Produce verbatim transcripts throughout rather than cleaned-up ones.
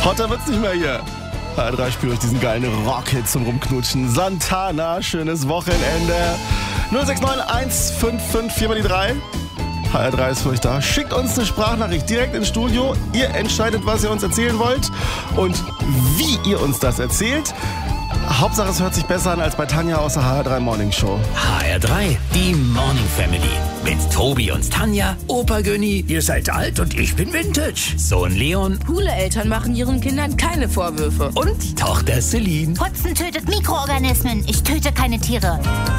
Hotter wird's nicht mehr hier. H R drei spüre ich diesen geilen Rockhit zum Rumknutschen. Santana, schönes Wochenende. null sechs neun eins fünf fünf vier mal die drei. H R drei ist für euch da. Schickt uns eine Sprachnachricht direkt ins Studio. Ihr entscheidet, was ihr uns erzählen wollt und wie ihr uns das erzählt. Hauptsache, es hört sich besser an als bei Tanja aus der H R drei Morning Show. H R drei, die Morning Family. Mit Tobi und Tanja, Opa Günni, ihr seid alt und ich bin Vintage. Sohn Leon. Coole Eltern machen ihren Kindern keine Vorwürfe. Und Tochter Celine. Putzen tötet Mikroorganismen. Ich töte keine Tiere.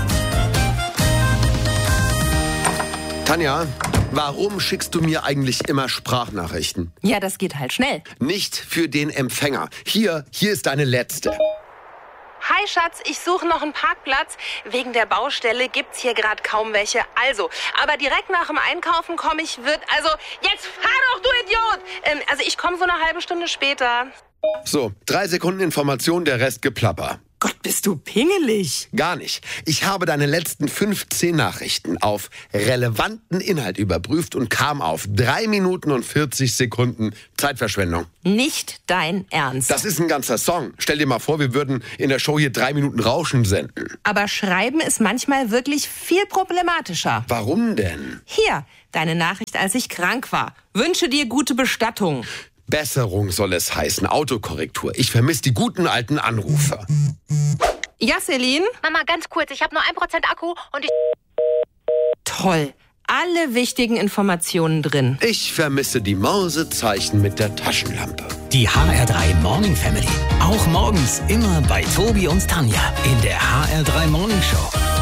Tanja, warum schickst du mir eigentlich immer Sprachnachrichten? Ja, das geht halt schnell. Nicht für den Empfänger. Hier, hier ist deine letzte. Hi Schatz, ich suche noch einen Parkplatz. Wegen der Baustelle gibt's hier gerade kaum welche. Also, aber direkt nach dem Einkaufen komme ich, wird... Also, jetzt fahr doch, du Idiot! Ähm, also, ich komme so eine halbe Stunde später. So, drei Sekunden Information, der Rest Geplapper. Gott, bist du pingelig. Gar nicht. Ich habe deine letzten fünfzehn Nachrichten auf relevanten Inhalt überprüft und kam auf drei Minuten und vierzig Sekunden Zeitverschwendung. Nicht dein Ernst. Das ist ein ganzer Song. Stell dir mal vor, wir würden in der Show hier drei Minuten Rauschen senden. Aber Schreiben ist manchmal wirklich viel problematischer. Warum denn? Hier, deine Nachricht, als ich krank war. Wünsche dir gute Bestattung. Besserung soll es heißen, Autokorrektur. Ich vermisse die guten alten Anrufer. Ja, Celine? Mama, ganz kurz, ich habe nur ein Prozent Akku und ich... Toll. Alle wichtigen Informationen drin. Ich vermisse die Mausezeichen mit der Taschenlampe. Die H R drei Morning Family. Auch morgens immer bei Tobi und Tanja in der H R drei Morning Show.